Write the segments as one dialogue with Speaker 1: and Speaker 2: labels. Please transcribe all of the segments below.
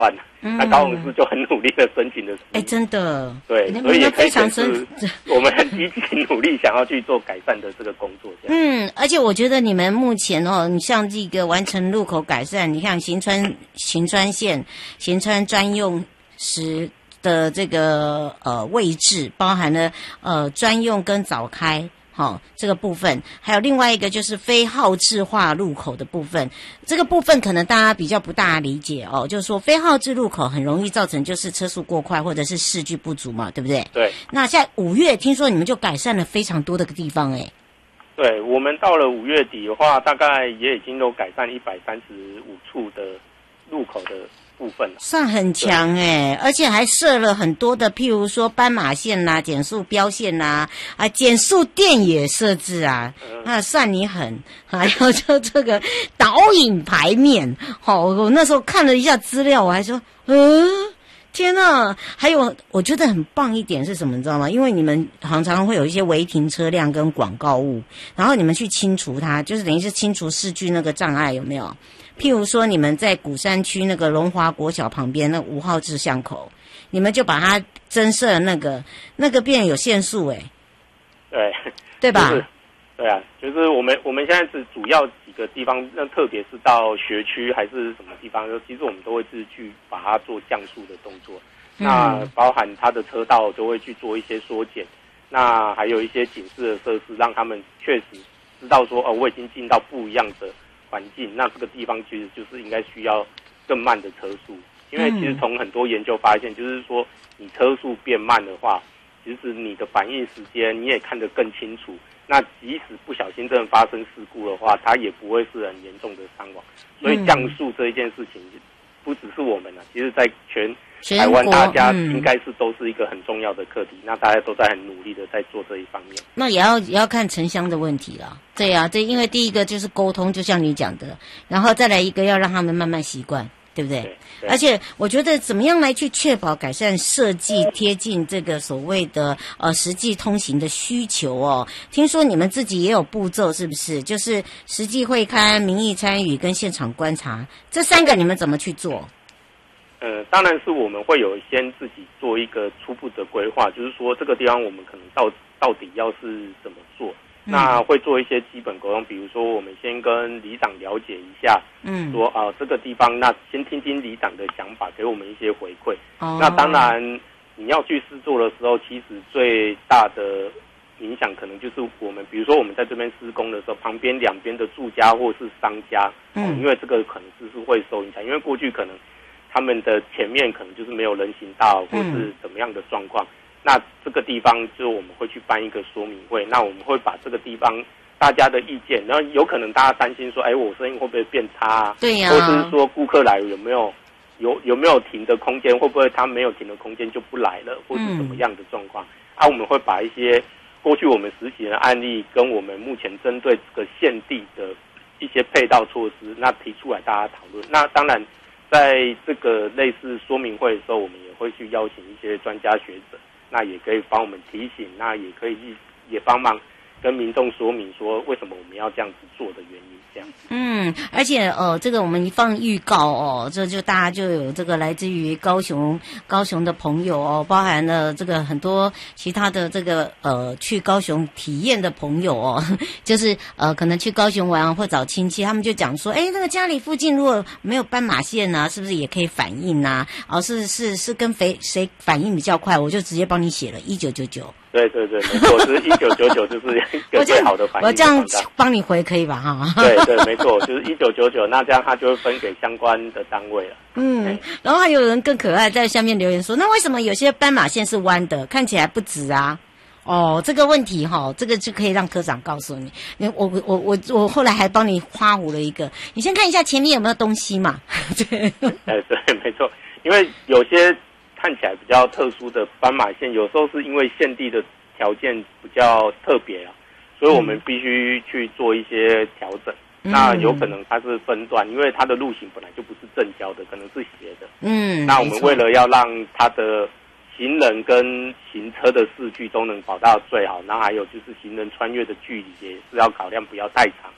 Speaker 1: 办。那高雄市就很努力的申请的，
Speaker 2: 真的，
Speaker 1: 对，所以也可以显示我们很积极努力想要去做改善的这个工作。
Speaker 2: 而且我觉得你们目前你像这个完成路口改善，你看行川线行川专用时的这个位置，包含了专用跟早开。这个部分，还有另外一个就是非号志化路口的部分，这个部分可能大家比较不大理解就是说非号志路口很容易造成就是车速过快或者是视距不足嘛，对不对？
Speaker 1: 对。
Speaker 2: 那在5月听说你们就改善了非常多的地方
Speaker 1: 对，我们到了5月底的话，大概也已经都改善135处的路口的部分了，
Speaker 2: 算很强而且还设了很多的，譬如说斑马线啦、减速标线啦、减速电也设置算你狠。还有就这个导引牌面，我那时候看了一下资料，我还说，天哪！还有我觉得很棒一点是什么，你知道吗？因为你们常常会有一些违停车辆跟广告物，然后你们去清除它，就是等于是清除视距那个障碍，有没有？譬如说你们在鼓山区那个龙华国小旁边那5号志巷口，你们就把它增设那个变有限速对吧？
Speaker 1: 对啊，就是我们现在是主要几个地方，那特别是到学区还是什么地方，其实我们都会是去把它做降速的动作。那包含它的车道就会去做一些缩减，那还有一些警示的设施，让他们确实知道说我已经进到不一样的环境，那这个地方其实就是应该需要更慢的车速，因为其实从很多研究发现，就是说你车速变慢的话，其实你的反应时间你也看得更清楚。那即使不小心真的发生事故的话，它也不会是很严重的伤亡。所以降速这一件事情，不只是我们其实在全台湾大家应该是都是一个很重要的课题。那大家都在很努力的在做这一方面。
Speaker 2: 那也要看城乡的问题啦。对啊，因为第一个就是沟通，就像你讲的，然后再来一个要让他们慢慢习惯。对不对？
Speaker 1: 对，
Speaker 2: 而且我觉得怎么样来去确保改善设计贴近这个所谓的实际通行的需求听说你们自己也有步骤，是不是？就是实际会勘、民意参与跟现场观察这3个，你们怎么去做？
Speaker 1: 当然是我们会有先自己做一个初步的规划，就是说这个地方我们可能到底要是怎么做。那会做一些基本沟通，比如说我们先跟里长了解一下，说这个地方，那先听听里长的想法，给我们一些回馈。那当然你要去施作的时候，其实最大的影响可能就是我们，比如说我们在这边施工的时候，旁边两边的住家或是商家，因为这个可能是会受影响，因为过去可能他们的前面可能就是没有人行道或是怎么样的状况。那这个地方就我们会去办一个说明会，那我们会把这个地方大家的意见，然后有可能大家担心说，我生意会不会变差
Speaker 2: 对呀，
Speaker 1: 或者是说顾客来有没有停的空间，会不会他没有停的空间就不来了，或是怎么样的状况我们会把一些过去我们实行的案例跟我们目前针对这个现地的一些配套措施，那提出来大家讨论。那当然在这个类似说明会的时候，我们也会去邀请一些专家学者，那也可以帮我们提醒，那也可以也帮忙跟民众说明说为什么我们要这样子做的原因，这样子。
Speaker 2: 而且这个我们一放预告这就大家就有这个来自于高雄的朋友包含了这个很多其他的这个去高雄体验的朋友就是可能去高雄玩或找亲戚，他们就讲说，那个家里附近如果没有斑马线是不是也可以反映是跟谁反应比较快，我就直接帮你写了1999。
Speaker 1: 对，没错，就是1999就是一个最好的反应。
Speaker 2: 我这样帮你回可以吧？
Speaker 1: 对，没错，就是1999，那这样他就会分给相关的单位了。
Speaker 2: 然后还有人更可爱，在下面留言说，那为什么有些斑马线是弯的，看起来不直啊？这个问题这个就可以让科长告诉你。我后来还帮你花糊了一个，你先看一下前面有没有东西嘛。对，
Speaker 1: 对，没错，因为有些看起来比较特殊的斑马线，有时候是因为现地的条件比较特别所以我们必须去做一些调整。那有可能它是分段，因为它的路型本来就不是正交的，可能是斜的。那我们为了要让它的行人跟行车的视距都能保到最好，然后还有就是行人穿越的距离也是要考量不要太长，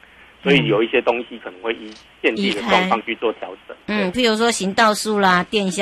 Speaker 1: 所以有一些东西可能会依现地的状况去做调整。
Speaker 2: 譬如说行道树啦、电